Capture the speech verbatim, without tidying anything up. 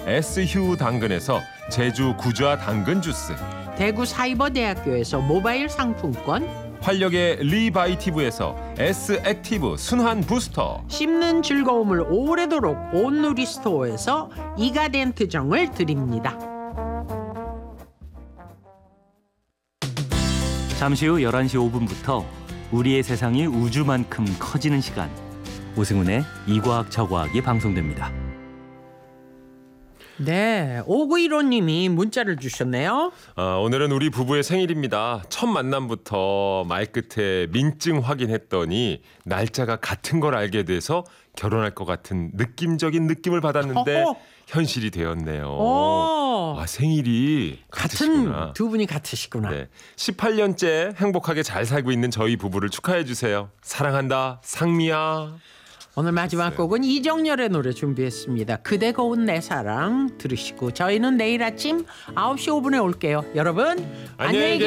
에스휴 당근에서 제주 구좌 당근 주스, 대구 사이버대학교에서 모바일 상품권, 활력의 리바이티브에서 S액티브 순환 부스터, 씹는 즐거움을 오래도록 온누리 스토어에서 이가덴트정을 드립니다. 잠시 후 열한 시 오 분부터 우리의 세상이 우주만큼 커지는 시간, 오승훈의 이과학 저과학이 방송됩니다. 네, 오구일오님이 문자를 주셨네요. 아, 오늘은 우리 부부의 생일입니다. 첫 만남부터 말끝에 민증 확인했더니 날짜가 같은 걸 알게 돼서 결혼할 것 같은 느낌적인 느낌을 받았는데 어허. 현실이 되었네요. 오. 아, 생일이 같은 같으시구나. 두 분이 같으시구나. 네, 십팔 년째 행복하게 잘 살고 있는 저희 부부를 축하해 주세요. 사랑한다, 상미야. 오늘 마지막 네. 곡은 이정열의 노래 준비했습니다. 그대 고운 내 사랑 들으시고 저희는 내일 아침 아홉 시 오 분에 올게요. 여러분 안녕히 계세요.